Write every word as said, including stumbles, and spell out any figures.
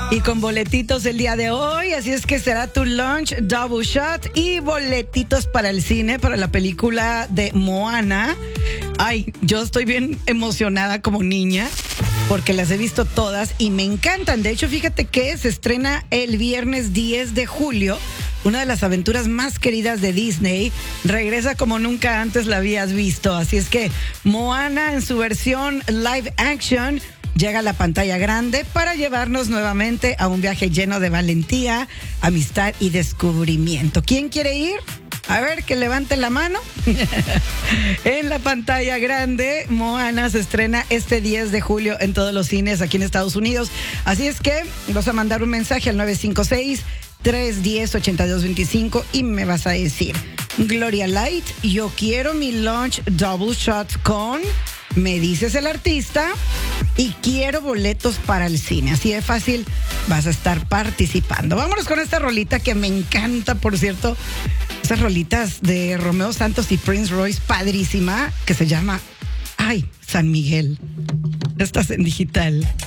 Y con boletitos el día de hoy, así es que será tu lunch double shot y boletitos para el cine, para la película de Moana. Ay, yo estoy bien emocionada como niña porque las he visto todas y me encantan. De hecho, fíjate que se estrena el viernes diez de julio. Una de las aventuras más queridas de Disney regresa como nunca antes la habías visto. Así es que Moana en su versión live action llega a la pantalla grande para llevarnos nuevamente a un viaje lleno de valentía, amistad y descubrimiento. ¿Quién quiere ir? A ver, que levante la mano. En la pantalla grande, Moana se estrena este diez de julio en todos los cines aquí en Estados Unidos. Así es que vas a mandar un mensaje al nueve cinco seis, tres uno cero, ocho dos dos cinco y me vas a decir: Gloria Light, yo quiero mi lunch double shot con... Me dices el artista y quiero boletos para el cine. Así de fácil vas a estar participando. Vámonos con esta rolita que me encanta, por cierto. Esas rolitas de Romeo Santos y Prince Royce, padrísima, que se llama Ay, San Miguel. Estás en digital.